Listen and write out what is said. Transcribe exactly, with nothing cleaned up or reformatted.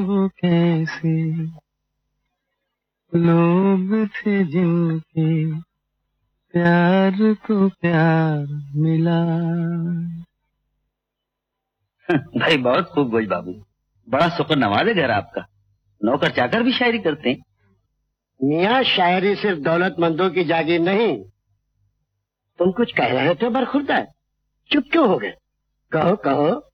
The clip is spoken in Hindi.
वो कैसे लोग थे जिनके प्यार को प्यार मिला। भाई बहुत खूब गोज बाबू, बड़ा शुक्र नवाज है घर आपका। नौकर चाकर भी शायरी करते हैं। मियाँ शायरी सिर्फ दौलतमंदों की जागीर नहीं। तुम कुछ कह रहे थे बरखुरदा, चुप क्यों हो गए? कहो कहो।